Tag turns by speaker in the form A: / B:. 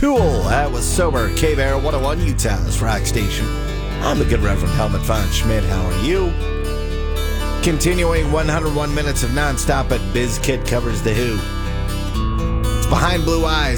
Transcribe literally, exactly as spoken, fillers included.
A: Tool. That was Sober. K-Bear one oh one, Utah's rock station. I'm the good Reverend Helmut von Schmidt. How are you? Continuing one hundred one minutes of nonstop at BizKid Covers The Who. It's Behind Blue Eyes.